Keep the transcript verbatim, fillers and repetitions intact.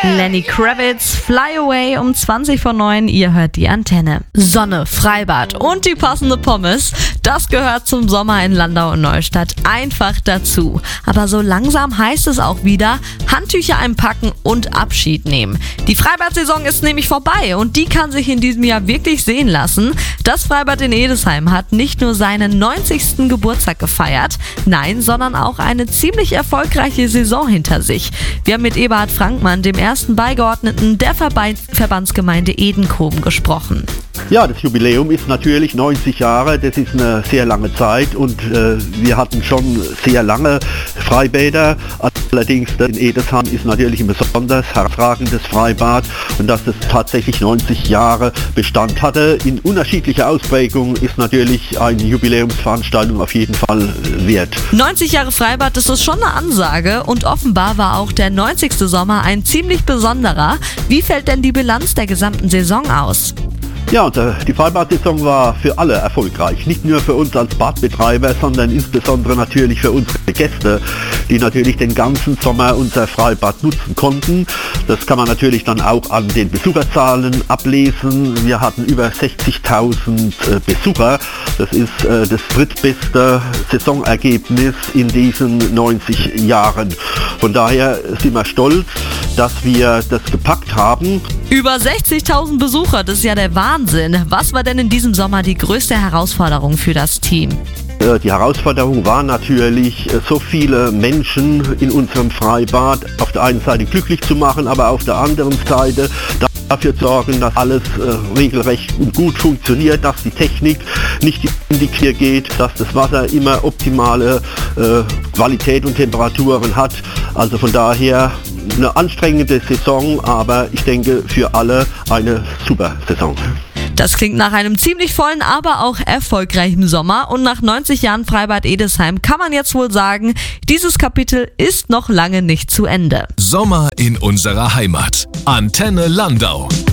Lenny Kravitz, Fly Away um zwanzig vor neun, ihr hört die Antenne. Sonne, Freibad und die passende Pommes, das gehört zum Sommer in Landau und Neustadt einfach dazu. Aber so langsam heißt es auch wieder, Handtücher einpacken und Abschied nehmen. Die Freibad-Saison ist nämlich vorbei und die kann sich in diesem Jahr wirklich sehen lassen. Das Freibad in Edesheim hat nicht nur seinen neunzigsten Geburtstag gefeiert, nein, sondern auch eine ziemlich erfolgreiche Saison hinter sich. Wir haben mit Eberhard Frankmann, dem ersten Beigeordneten der Verbe- Verbandsgemeinde Edenkoben, gesprochen. Ja, das Jubiläum ist natürlich neunzig Jahre, das ist eine sehr lange Zeit und äh, wir hatten schon sehr lange Freibäder. Allerdings in Edesheim ist natürlich ein besonders herausragendes Freibad und dass es tatsächlich neunzig Jahre Bestand hatte. In unterschiedlicher Ausprägung ist natürlich eine Jubiläumsveranstaltung auf jeden Fall wert. neunzig Jahre Freibad, das ist schon eine Ansage und offenbar war auch der neunzigste Sommer ein ziemlich besonderer. Wie fällt denn die Bilanz der gesamten Saison aus? Ja, und äh, die Freibad-Saison war für alle erfolgreich. Nicht nur für uns als Badbetreiber, sondern insbesondere natürlich für unsere Gäste, die natürlich den ganzen Sommer unser Freibad nutzen konnten. Das kann man natürlich dann auch an den Besucherzahlen ablesen. Wir hatten über sechzigtausend äh, Besucher. Das ist äh, das drittbeste Saisonergebnis in diesen neunzig Jahren. Von daher sind wir stolz, dass wir das gepackt haben. Über sechzigtausend Besucher, das ist ja der Wahnsinn. Was war denn in diesem Sommer die größte Herausforderung für das Team? Die Herausforderung war natürlich, so viele Menschen in unserem Freibad auf der einen Seite glücklich zu machen, aber auf der anderen Seite dafür zu sorgen, dass alles äh, regelrecht und gut funktioniert, dass die Technik nicht in die Knie geht, dass das Wasser immer optimale äh, Qualität und Temperaturen hat. Also von daher eine anstrengende Saison, aber ich denke für alle eine super Saison. Das klingt nach einem ziemlich vollen, aber auch erfolgreichen Sommer und nach neunzig Jahren Freibad Edesheim kann man jetzt wohl sagen, dieses Kapitel ist noch lange nicht zu Ende. Sommer in unserer Heimat. Antenne Landau.